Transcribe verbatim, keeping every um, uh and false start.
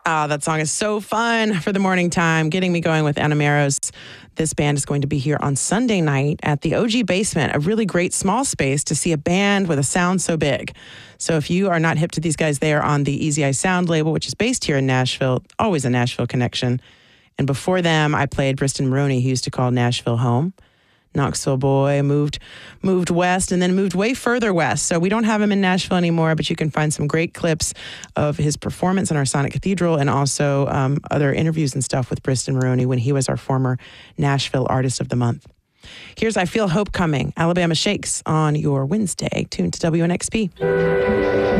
Ah, that song is so fun for the morning time, getting me going with Enameros. This band is going to be here on Sunday night at the O G Basement, a really great small space to see a band with a sound so big. So if you are not hip to these guys, they are on the Easy Eye Sound label, which is based here in Nashville, always a Nashville connection. And before them, I played Briston Maroney, who used to call Nashville home. Knoxville boy, moved moved west and then moved way further west. So we don't have him in Nashville anymore, but you can find some great clips of his performance in our Sonic Cathedral and also um, other interviews and stuff with Briston Maroney when he was our former Nashville Artist of the Month. Here's I Feel Hope Coming, Alabama Shakes on your Wednesday. Tuned to W N X P.